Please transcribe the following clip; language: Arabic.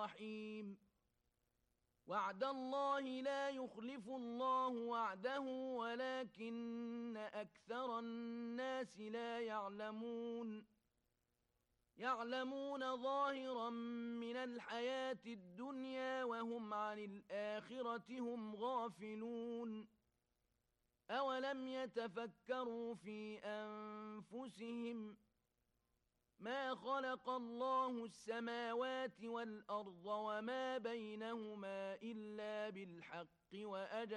رحيم وعد الله لا يخلف الله وعده ولكن أكثر الناس لا يعلمون ظاهرا من الحياة الدنيا وهم عن الآخرة هم غافلون أولم يتفكروا في أنفسهم ما خلق الله السماوات والأرض وما بينهما إلا بالحق وأجل